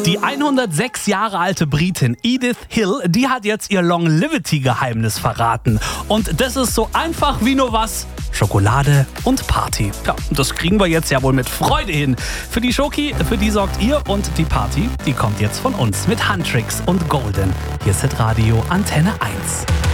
Die 106 Jahre alte Britin Edith Hill, die hat jetzt ihr Longevity-Geheimnis verraten. Und das ist so einfach wie nur was: Schokolade und Party. Ja, das kriegen wir jetzt ja wohl mit Freude hin. Für die Schoki, für die sorgt ihr, und die Party, die kommt jetzt von uns mit Handtricks und Golden. Hier ist Hitradio Antenne 1.